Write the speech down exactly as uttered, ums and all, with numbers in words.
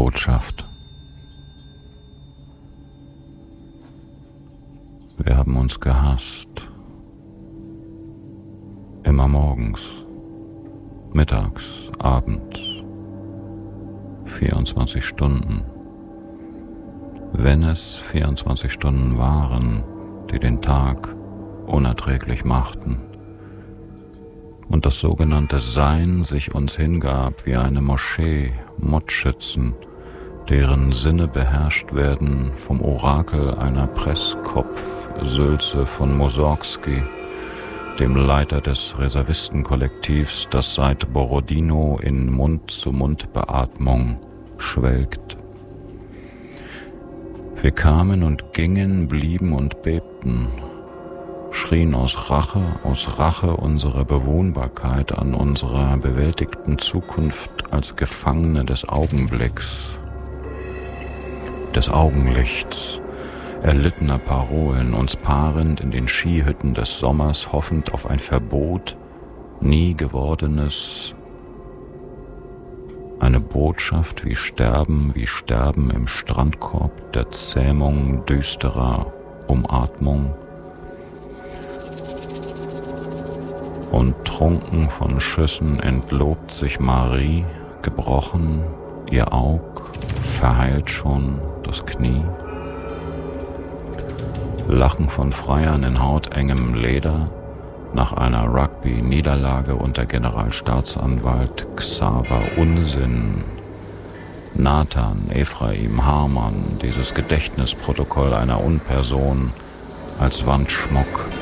Botschaft. Wir haben uns gehasst. Immer morgens, mittags, abends, vierundzwanzig Stunden. Wenn es vierundzwanzig Stunden waren, die den Tag unerträglich machten und das sogenannte Sein sich uns hingab wie eine Moschee Mordschützen, deren Sinne beherrscht werden vom Orakel einer Presskopf-Sülze von Mussorgsky, dem Leiter des Reservistenkollektivs, das seit Borodino in Mund-zu-Mund-Beatmung schwelgt. Wir kamen und gingen, blieben und bebten, schrien aus Rache, aus Rache unsere Bewohnbarkeit an unserer bewältigten Zukunft als Gefangene des Augenblicks, des Augenlichts, erlittener Parolen, uns paarend in den Skihütten des Sommers, hoffend auf ein Verbot, nie gewordenes, eine Botschaft wie Sterben, wie Sterben im Strandkorb der Zähmung düsterer Umatmung. Und trunken von Schüssen entlobt sich Marie, gebrochen, ihr Aug, verheilt schon das Knie. Lachen von Freiern in hautengem Leder nach einer Rugby-Niederlage unter Generalstaatsanwalt Xaver Unsinn. Nathan, Ephraim, Hamann, dieses Gedächtnisprotokoll einer Unperson als Wandschmuck